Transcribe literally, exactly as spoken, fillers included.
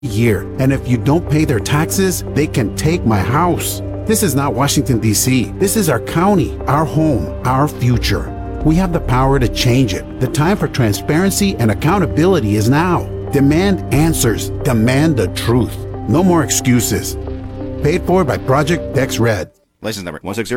year. And if you don't pay their taxes, they can take my house. This is not Washington, D C. This is our county, our home, our future. We have the power to change it. The time for transparency and accountability is now. Demand answers. Demand the truth. No more excuses. Paid for by Project Dex Red. License number one six zero.